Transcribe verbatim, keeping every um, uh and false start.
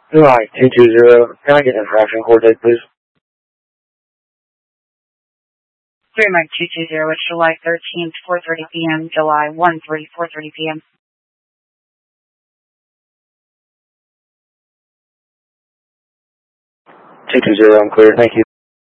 Right, two two zero. Can I get an infraction court date, please? three Mike two two zero, it's July thirteenth, four thirty p.m., July one three, four thirty p.m. two two zero, I'm clear. Thank you.